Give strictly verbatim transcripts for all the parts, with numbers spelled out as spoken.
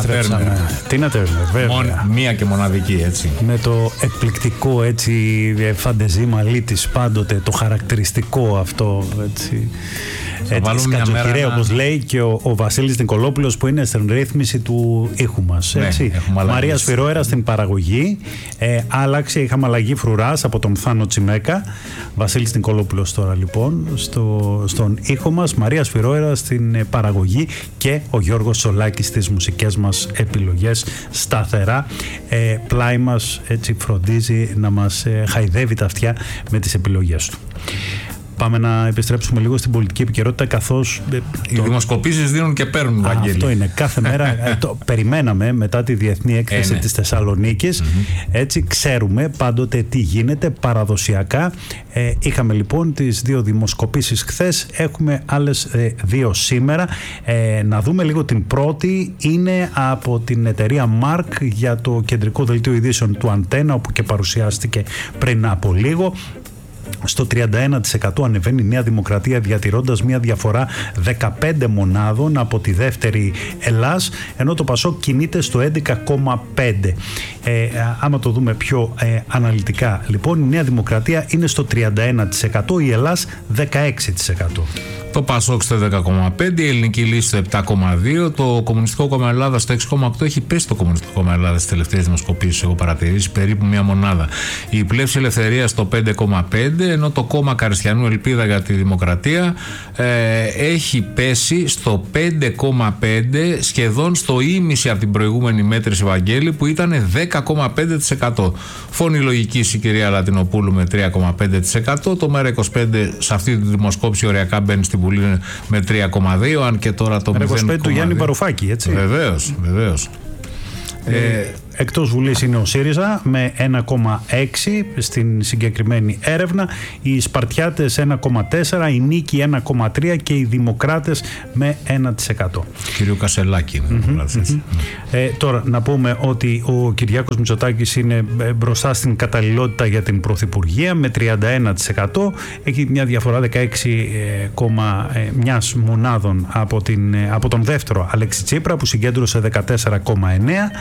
επιστρέψαμε. Τίνα Τέρνερ, βέβαια. Μία και μοναδική, έτσι. Με το εκπληκτικό έτσι φαντεζή μαλλί της πάντοτε, το χαρακτηριστικό αυτό, έτσι. Έτσι, σκατζοχειρέ, όπως λέει και ο, ο Βασίλης Νικολόπουλος, που είναι στην ρύθμιση του ήχου μας. Ναι, Μαρία Σφυρόερα στην παραγωγή. Ε, άλλαξε, είχαμε αλλαγή φρουράς από τον Θάνο Τσιμέκα. Βασίλης Νικολόπουλος τώρα λοιπόν στο, στον ήχο μας. Μαρία Σφυρόερα στην παραγωγή και ο Γιώργος Σολάκης στις μουσικές μας επιλογές. Σταθερά ε, πλάι μας, έτσι φροντίζει να μας ε, χαϊδεύει τα αυτιά με τις επιλογές του. Πάμε να επιστρέψουμε λίγο στην πολιτική επικαιρότητα, καθώς οι το... δημοσκοπήσεις δίνουν και παίρνουν, Βαγγέλη. Αυτό είναι. Κάθε μέρα το περιμέναμε μετά τη Διεθνή Έκθεση ε, ναι. της Θεσσαλονίκης. Mm-hmm. Έτσι ξέρουμε πάντοτε τι γίνεται παραδοσιακά. Ε, είχαμε λοιπόν τις δύο δημοσκοπήσεις χθες. Έχουμε άλλες ε, δύο σήμερα. Ε, να δούμε λίγο την πρώτη. Είναι από την εταιρεία Mark για το κεντρικό δελτίο ειδήσεων του Αντένα, όπου και παρουσιάστηκε πριν από λίγο. Στο τριάντα ένα τοις εκατό ανεβαίνει η Νέα Δημοκρατία, διατηρώντας μια διαφορά δεκαπέντε μονάδων από τη δεύτερη Ελλάς, ενώ το Πασόκ κινείται στο έντεκα κόμμα πέντε. Ε, άμα το δούμε πιο ε, αναλυτικά, λοιπόν, η Νέα Δημοκρατία είναι στο τριάντα ένα τοις εκατό, η Ελλάς δεκαέξι τοις εκατό. Το Πασόκ στο έντεκα κόμμα πέντε, η Ελληνική Λύση στο επτά κόμμα δύο, το Κομμουνιστικό Κόμμα Ελλάδας στο έξι κόμμα οκτώ. Έχει πέσει το Κομμουνιστικό Κόμμα Ελλάδας στις τελευταίες δημοσκοπήσεις, έχω παρατηρήσει, περίπου μία μονάδα. Η Πλεύση Ελευθερίας στο πέντε κόμμα πέντε, ενώ το Κόμμα Καριστιανού Ελπίδα για τη Δημοκρατία ε, έχει πέσει στο πέντε κόμμα πέντε, σχεδόν στο ίμιση από την προηγούμενη μέτρηση, Βαγγέλη, που ήταν δέκα κόμμα πέντε τοις εκατό. Φωνή λογικής η κυρία Λατινοπούλου με τρία κόμμα πέντε τοις εκατό. Το ΜΕΡΑ είκοσι πέντε σε αυτή τη δημοσκόπηση οριακά μπαίνει στην Βουλή με τρία κόμμα δύο, αν και τώρα το μηδέν κόμμα δύο. είκοσι πέντε του Γιάννη Βαρουφάκη, έτσι. Βεβαίως, βεβαίως. Ε, ε, εκτός Βουλής είναι ο ΣΥΡΙΖΑ με ένα κόμμα έξι στην συγκεκριμένη έρευνα, οι Σπαρτιάτες ένα κόμμα τέσσερα, η Νίκη ένα κόμμα τρία και οι Δημοκράτες με ένα τοις εκατό. Κύριο Κασελάκη. Mm-hmm, mm-hmm. Ε, τώρα να πούμε ότι ο Κυριάκος Μητσοτάκης είναι μπροστά στην καταλληλότητα για την Πρωθυπουργία με τριάντα ένα τοις εκατό, έχει μια διαφορά δεκαέξι κόμμα ένα μονάδων από, την, από τον δεύτερο Αλέξη Τσίπρα, που συγκέντρωσε δεκατέσσερα κόμμα εννέα.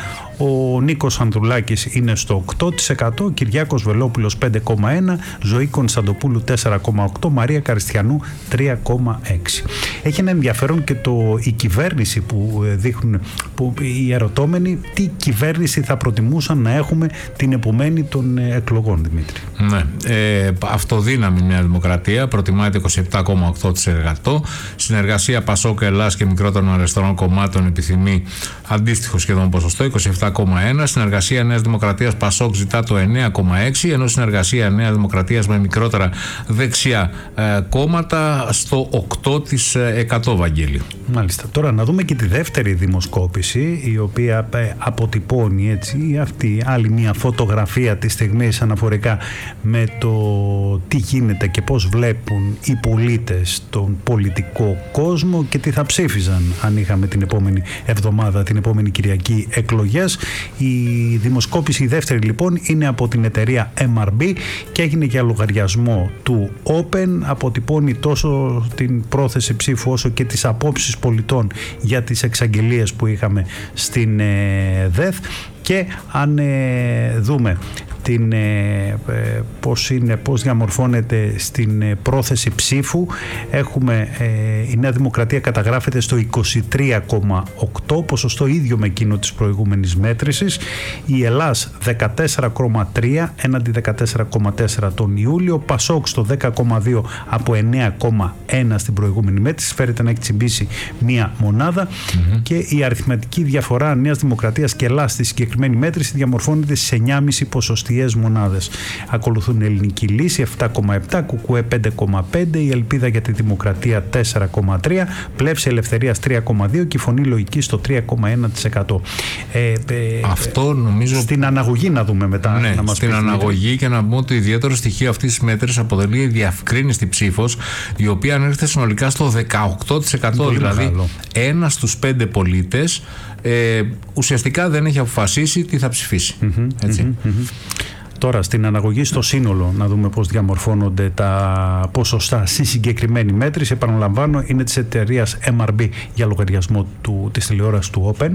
Ο Νίκος Ανδρουλάκης είναι στο οκτώ τοις εκατό, Κυριάκος Βελόπουλος πέντε κόμμα ένα, Ζωή Κωνσταντοπούλου τέσσερα κόμμα οκτώ, Μαρία Καριστιανού τρία κόμμα έξι. Έχει ένα ενδιαφέρον και το, η κυβέρνηση που δείχνουν, που οι ερωτώμενοι τι κυβέρνηση θα προτιμούσαν να έχουμε την επομένη των εκλογών, Δημήτρη. Ναι, ε, αυτοδύναμη Νέα Δημοκρατία, προτιμάει το είκοσι επτά κόμμα οκτώ τοις εκατό. Συνεργασία Πασόκ Ελλάς και μικρότερων αριστερών κομμάτων επιθυμεί αντίστοιχο σχεδόν ποσοστό, είκοσι επτά κόμμα ένα. Συνεργασία Νέας Δημοκρατίας Πασόκ ζητά το εννέα κόμμα έξι, ενώ συνεργασία Νέα Δημοκρατίας με μικρότερα δεξιά ε, κόμματα στο οκτώ τοις εκατό, Βαγγέλη. Μάλιστα. Τώρα να δούμε και τη δεύτερη δημοσκόπηση, η οποία ε, αποτυπώνει έτσι αυτή άλλη μια φωτογραφία της στιγμής αναφορικά με το τι γίνεται και πώς βλέπουν οι πολίτες τον πολιτικό κόσμο και τι θα ψήφιζαν αν είχαμε την επόμενη εβδομάδα, την επόμενη Κυριακή εκλογές. Η δημοσκόπηση η δεύτερη λοιπόν είναι από την εταιρεία εμ αρ μπι και έγινε για λογαριασμό του Open. Αποτυπώνει τόσο την πρόθεση ψήφου όσο και τις απόψεις πολιτών για τις εξαγγελίες που είχαμε στην ε, ΔΕΘ. Και αν ε, δούμε την, ε, πώς, είναι, πώς διαμορφώνεται στην ε, πρόθεση ψήφου, έχουμε ε, η Νέα Δημοκρατία καταγράφεται στο είκοσι τρία κόμμα οκτώ, ποσοστό ίδιο με εκείνο της προηγούμενης μέτρησης, η Ελλάς δεκατέσσερα κόμμα τρία έναντι δεκατέσσερα κόμμα τέσσερα τον Ιούλιο, Πασόκ στο δέκα κόμμα δύο από εννέα κόμμα ένα στην προηγούμενη μέτρηση, φέρεται να έχει τσιμπήσει μία μονάδα. Mm-hmm. Και η αριθμητική διαφορά Νέας Δημοκρατίας και Ελλάς στη συγκεκριμένη μέτρηση διαμορφώνεται στις εννιά κόμμα πέντε ποσοστιαίες μονάδες. Ακολουθούν η Ελληνική Λύση επτά κόμμα επτά, Κουκουέ πέντε κόμμα πέντε, η Ελπίδα για τη Δημοκρατία τέσσερα κόμμα τρία, Πλεύση Ελευθερίας τρία κόμμα δύο και η Φωνή Λογικής στο τρία κόμμα ένα τοις εκατό. Ε, ε, Αυτό νομίζω... Στην αναγωγή να δούμε μετά. Ναι, να μας στην πει αναγωγή και να πούμε ότι το ιδιαίτερο στοιχείο αυτής της μέτρησης αποτελεί διευκρίνηστη ψήφος, η οποία ανέρχεται συνολικά στο δεκαοκτώ τοις εκατό. Δηλαδή, μεγάλο. Ένα στους πέντε πολίτες ε, ουσιαστικά δεν έχει αποφασίσει τι θα ψηφίσει. Mm-hmm, έτσι. Mm-hmm, mm-hmm. Τώρα στην αναγωγή στο σύνολο να δούμε πώς διαμορφώνονται τα ποσοστά στη συγκεκριμένη μέτρηση. Επαναλαμβάνω, είναι της εταιρείας εμ αρ μπι για λογαριασμό του, της τηλεόρασης του Open.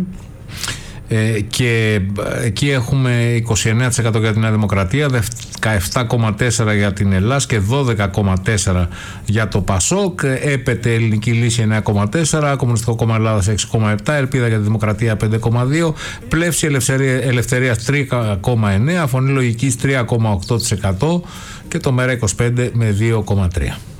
Ε, και εκεί έχουμε είκοσι εννέα τοις εκατό για την Νέα Δημοκρατία, δεκαεπτά κόμμα τέσσερα τοις εκατό για την Ελλάς και δώδεκα κόμμα τέσσερα τοις εκατό για το Πασόκ. Έπεται Ελληνική Λύση εννέα κόμμα τέσσερα τοις εκατό, Κομμουνιστικό Κόμμα Ελλάδας έξι κόμμα επτά τοις εκατό, Ελπίδα για τη Δημοκρατία πέντε κόμμα δύο τοις εκατό, Πλεύση Ελευθερίας τρία κόμμα εννέα τοις εκατό, Φωνή Λογικής τρία κόμμα οκτώ τοις εκατό και το Μέρα είκοσι πέντε με δύο κόμμα τρία τοις εκατό.